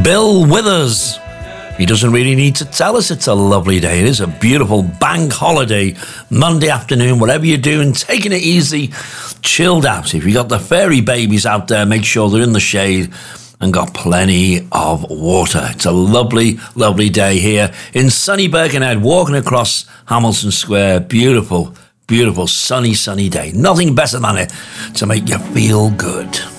Bill Withers. He doesn't really need to tell us it's a lovely day. It is a beautiful bank holiday, Monday afternoon, whatever you're doing, taking it easy, chilled out. If you got the fairy babies out there, make sure they're in the shade and got plenty of water. It's a lovely, lovely day here in sunny Birkenhead, walking across Hamilton Square. Beautiful, beautiful, sunny, sunny day. Nothing better than it to make you feel good.